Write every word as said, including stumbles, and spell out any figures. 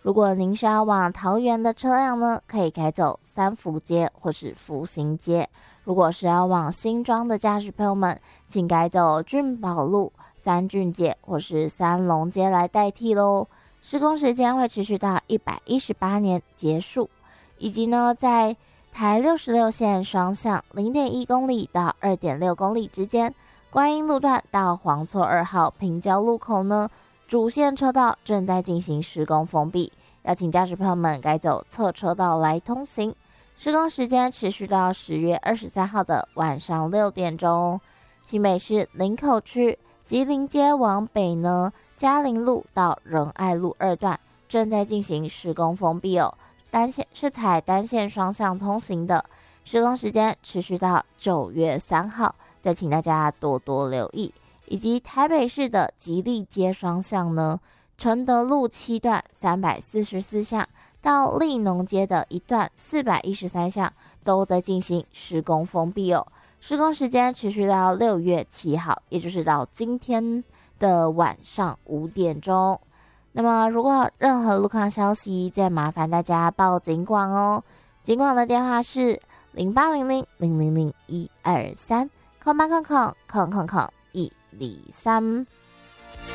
如果您是要往桃园的车辆呢，可以改走三福街或是福兴街。如果是要往新庄的驾驶朋友们，请改走俊宝路、三郡街或是三龙街来代替咯。施工时间会持续到一百一十八年结束，以及呢，在台六十六线双向 零点一公里到 二点六公里之间，观音路段到黄厝二号平交路口呢，主线车道正在进行施工封闭，要请驾驶朋友们改走侧车道来通行。施工时间持续到十月二十三号的晚上六点钟。新北市林口区吉林街往北呢，嘉陵路到仁爱路二段正在进行施工封闭哦，单线是采单线双向通行的，施工时间持续到九月三号，再请大家多多留意。以及台北市的吉利街双向呢，承德路七段三百四十四巷到立农街的一段四百一十三巷都在进行施工封闭哦，施工时间持续到六月七号，也就是到今天的晚上五点钟。那么如果任何路况消息，再麻烦大家报警广哦。警广的电话是零八零零零零零一二三空八空空空空空一二三。